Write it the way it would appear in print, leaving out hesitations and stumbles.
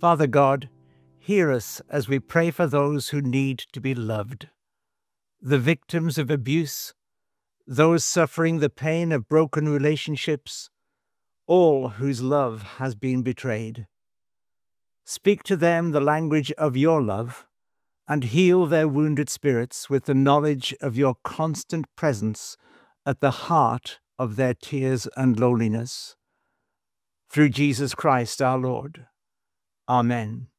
Father God, hear us as we pray for those who need to be loved, the victims of abuse, those suffering the pain of broken relationships, all whose love has been betrayed. Speak to them the language of your love and heal their wounded spirits with the knowledge of your constant presence at the heart of their tears and loneliness. Through Jesus Christ our Lord. Amen.